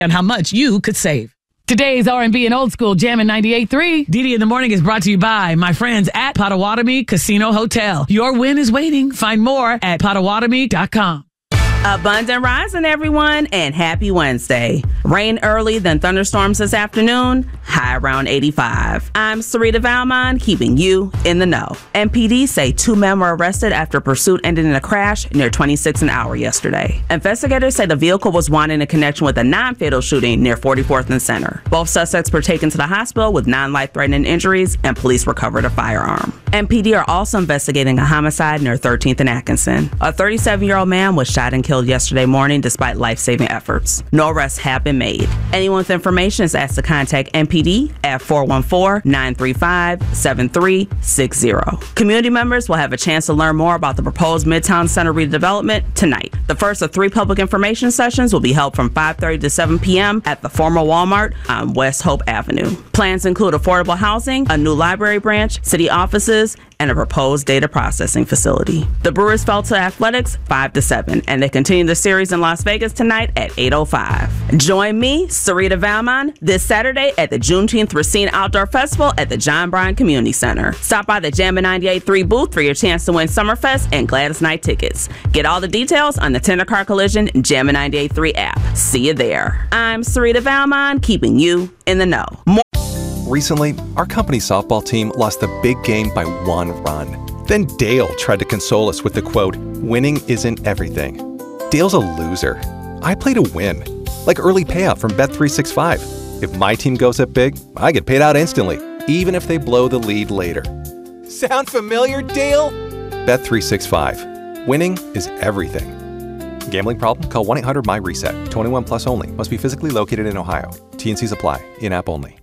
and how much you could save. Today's R&B and old school Jammin' 98.3. DD in the Morning is brought to you by my friends at Potawatomi Casino Hotel. Your win is waiting. Find more at Potawatomi.com. Abundant rising, everyone, and happy Wednesday. Rain early, then thunderstorms this afternoon, high around 85. I'm Sarita Valmont, keeping you in the know. MPD say 2 men were arrested after pursuit ended in a crash near 26 an hour yesterday. Investigators say the vehicle was wanted in connection with a non-fatal shooting near 44th and Center. Both suspects were taken to the hospital with non-life-threatening injuries, and police recovered a firearm. MPD are also investigating a homicide near 13th and Atkinson. A 37-year-old man was shot and killed yesterday morning despite life-saving efforts. No arrests have been made. Anyone with information is asked to contact MPD at 414-935-7360. Community members will have a chance to learn more about the proposed Midtown Center redevelopment tonight. The first of 3 public information sessions will be held from 5:30 to 7 p.m. at the former Walmart on West Hope Avenue. Plans include affordable housing, a new library branch, city offices, and a proposed data processing facility. The Brewers fell to Athletics 5-7, and they continue the series in Las Vegas tonight at 8:05. Join me, Sarita Valmont, this Saturday at the Juneteenth Racine Outdoor Festival at the John Bryan Community Center. Stop by the Jammin' 98.3 booth for your chance to win Summerfest and Gladys Night tickets. Get all the details on the Tender Car Collision Jammin' 98.3 app. See you there. I'm Sarita Valmont, keeping you in the know. Recently, our company's softball team lost the big game by 1 run. Then Dale tried to console us with the quote, "Winning isn't everything." Dale's a loser. I play to win, like early payout from Bet365. If my team goes up big, I get paid out instantly, even if they blow the lead later. Sound familiar, Dale? Bet365. Winning is everything. Gambling problem? Call 1-800-MY-RESET. 21 plus only. Must be physically located in Ohio. T&Cs apply. In-app only.